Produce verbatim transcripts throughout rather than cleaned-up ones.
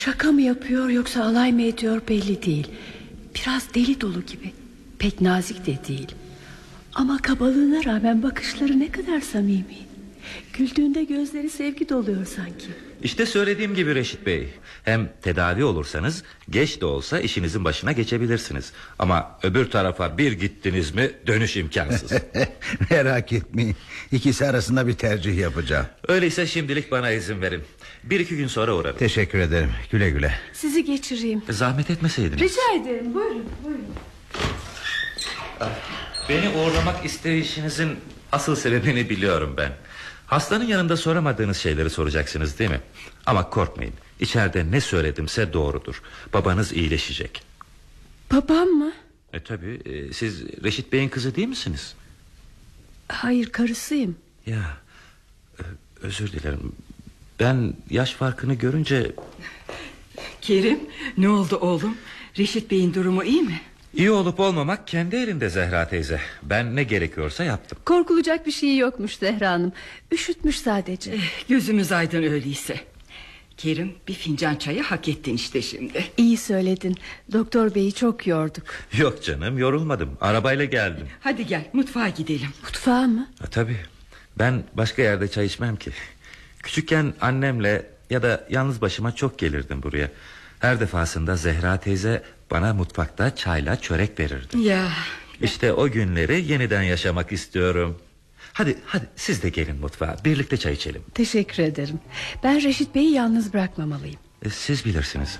Şaka mı yapıyor yoksa alay mı ediyor belli değil. Biraz deli dolu gibi. Pek nazik de değil. Ama kabalığına rağmen bakışları ne kadar samimi. Güldüğünde gözleri sevgi doluyor sanki. İşte söylediğim gibi Reşit Bey. Hem tedavi olursanız geç de olsa işinizin başına geçebilirsiniz. Ama öbür tarafa bir gittiniz mi dönüş imkansız. Merak etmeyin, ikisi arasında bir tercih yapacağım. Öyleyse şimdilik bana izin verin. Bir iki gün sonra uğrarım. Teşekkür ederim, güle güle. Sizi geçireyim. Zahmet etmeseydiniz. Rica ederim, buyurun, buyurun. Beni uğurlamak isteyişinizin asıl sebebini biliyorum ben. Hastanın yanında soramadığınız şeyleri soracaksınız değil mi? Ama korkmayın, içeride ne söyledimse doğrudur. Babanız iyileşecek. Babam mı? E tabi, e, siz Reşit Bey'in kızı değil misiniz? Hayır, karısıyım. Ya, e, özür dilerim. Ben yaş farkını görünce... Kerim, ne oldu oğlum? Reşit Bey'in durumu iyi mi? İyi olup olmamak kendi elinde Zehra teyze. Ben ne gerekiyorsa yaptım. Korkulacak bir şey yokmuş Zehra Hanım. Üşütmüş sadece. eh, Gözümüz aydın öyleyse. Kerim, bir fincan çayı hak ettin işte şimdi. İyi söyledin. Doktor beyi çok yorduk. Yok canım, yorulmadım. Arabayla geldim. Hadi gel, mutfağa gidelim. Mutfağa mı? Ha, tabii. Ben başka yerde çay içmem ki. Küçükken annemle ya da yalnız başıma çok gelirdim buraya. Her defasında Zehra teyze bana mutfakta çayla çörek verirdi. Ya. İşte o günleri yeniden yaşamak istiyorum. Hadi hadi siz de gelin mutfağa, birlikte çay içelim. Teşekkür ederim. Ben Reşit Bey'i yalnız bırakmamalıyım. E, siz bilirsiniz.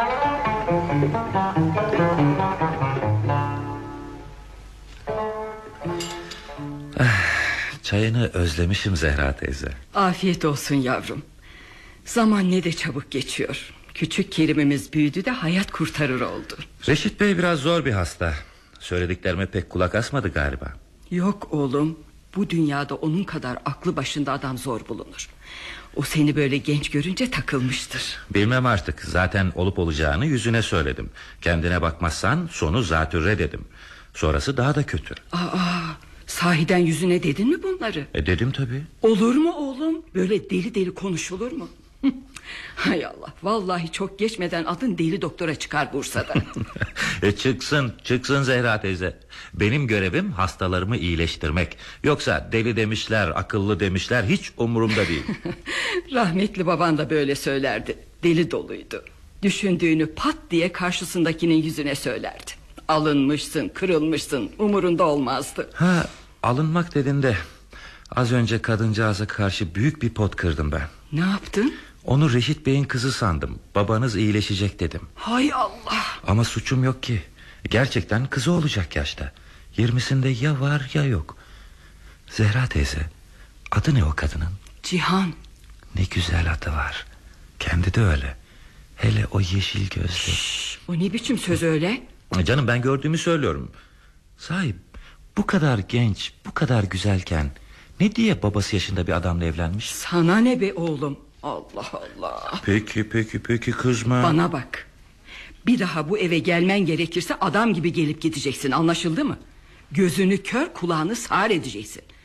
Çayını özlemişim Zehra teyze. Afiyet olsun yavrum. Zaman ne de çabuk geçiyor. Küçük Kerim'imiz büyüdü de hayat kurtarır oldu. Reşit Bey biraz zor bir hasta. Söylediklerime pek kulak asmadı galiba. Yok oğlum, bu dünyada onun kadar aklı başında adam zor bulunur. O seni böyle genç görünce takılmıştır. Bilmem artık, zaten olup olacağını yüzüne söyledim. Kendine bakmazsan sonu zatürre dedim. Sonrası daha da kötü. Aa, sahiden yüzüne dedin mi bunları? E dedim tabii. Olur mu oğlum? Böyle deli deli konuşulur mu? Hay Allah, vallahi çok geçmeden adın deli doktora çıkar Bursa'da. e çıksın çıksın Zehra teyze. Benim görevim hastalarımı iyileştirmek. Yoksa deli demişler, akıllı demişler, hiç umurumda değil. Rahmetli baban da böyle söylerdi. Deli doluydu. Düşündüğünü pat diye karşısındakinin yüzüne söylerdi. Alınmışsın, kırılmışsın, umurunda olmazdı. Ha, alınmak dedin de az önce kadıncağıza karşı büyük bir pot kırdım ben. Ne yaptın? Onu Reşit Bey'in kızı sandım. Babanız iyileşecek dedim. Hay Allah. Ama suçum yok ki. Gerçekten kızı olacak yaşta. Yirmisinde ya var ya yok. Zehra teyze, adı ne o kadının? Cihan. Ne güzel adı var. Kendi de öyle. Hele o yeşil gözlü. Şşş, o ne biçim söz öyle? Canım, ben gördüğümü söylüyorum. Sahip, bu kadar genç, bu kadar güzelken ne diye babası yaşında bir adamla evlenmiş? Sana ne be oğlum? Allah Allah. Peki peki peki kızma. Bana bak. Bir daha bu eve gelmen gerekirse adam gibi gelip gideceksin, anlaşıldı mı? Gözünü kör, kulağını sağır edeceksin.